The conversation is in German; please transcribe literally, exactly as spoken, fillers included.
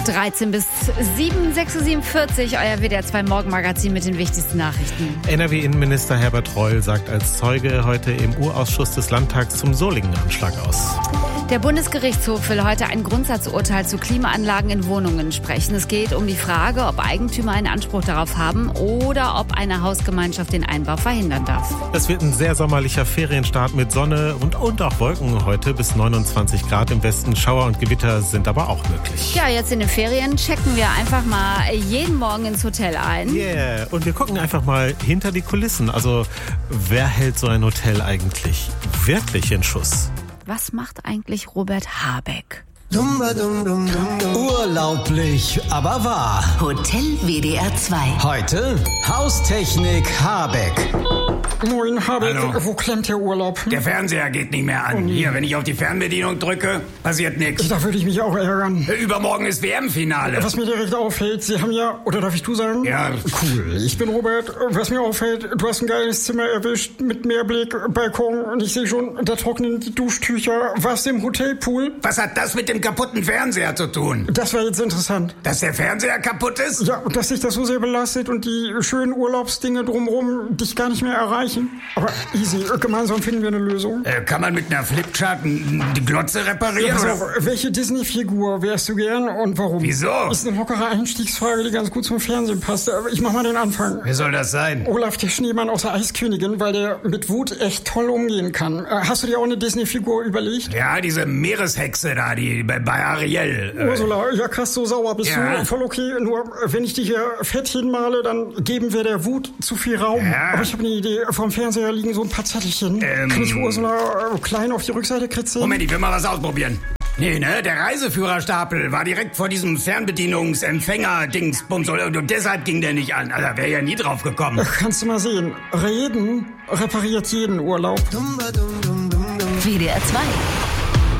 dreizehn bis sieben, sechs Uhr siebenundvierzig, euer W D R zwei Morgenmagazin mit den wichtigsten Nachrichten. N R W-Innenminister Herbert Reul sagt als Zeuge heute im Urausschuss des Landtags zum Solingen-Anschlag aus. Der Bundesgerichtshof will heute ein Grundsatzurteil zu Klimaanlagen in Wohnungen sprechen. Es geht um die Frage, ob Eigentümer einen Anspruch darauf haben oder ob eine Hausgemeinschaft den Einbau verhindern darf. Es wird ein sehr sommerlicher Ferienstart mit Sonne und, und auch Wolken heute bis neunundzwanzig Grad im Westen. Schauer und Gewitter sind aber auch möglich. Ja, jetzt in den Ferien checken wir einfach mal jeden Morgen ins Hotel ein. Yeah, und wir gucken einfach mal hinter die Kulissen. Also, wer hält so ein Hotel eigentlich wirklich in Schuss? Was macht eigentlich Robert Habeck? Urlaublich, aber wahr. Hotel W D R zwei. Heute Haustechnik Habeck. Moin, Habeck, Hallo. wo klemmt der Urlaub? Der Fernseher geht nicht mehr an. Hier, wenn ich auf die Fernbedienung drücke, passiert nichts. Da würde ich mich auch ärgern. Übermorgen ist W M-Finale. Was mir direkt auffällt, Sie haben ja, oder darf ich du sagen? Ja. Cool, ich bin Robert. Was mir auffällt, du hast ein geiles Zimmer erwischt mit Meerblick, Balkon und ich sehe schon, da trocknen die Duschtücher. Warst du im Hotelpool? Was hat das mit dem kaputten Fernseher zu tun? Das war jetzt interessant. Dass der Fernseher kaputt ist? Ja, und dass dich das so sehr belastet und die schönen Urlaubsdinge drumherum dich gar nicht mehr erreichen. Aber easy, gemeinsam finden wir eine Lösung. Äh, kann man mit einer Flipchart die Glotze reparieren? Also, Oder? welche Disney-Figur wärst du gern und warum? Wieso? Ist eine lockere Einstiegsfrage, die ganz gut zum Fernsehen passt. Aber ich mach mal den Anfang. Wer soll das sein? Olaf, der Schneemann aus der Eiskönigin, weil der mit Wut echt toll umgehen kann. Äh, Hast du dir auch eine Disney-Figur überlegt? Ja, diese Meereshexe da, die bei, bei Ariel. Äh, Ursula, ja krass, so sauer bist Ja. du. Voll okay, nur wenn ich dich hier fett hinmale, dann geben wir der Wut zu viel Raum. Ja. Aber ich habe eine Idee. Vom Fernseher liegen so ein paar Zettelchen. Ähm. Kann ich Ursula äh, klein auf die Rückseite kritzeln? Moment, ich will mal was ausprobieren. Nee, ne, der Reiseführerstapel war direkt vor diesem Fernbedienungsempfänger-Dingsbums und deshalb ging der nicht an. Also, wäre ja nie drauf gekommen. Ach, kannst du mal sehen. Reden repariert jeden Urlaub. W D R zwei.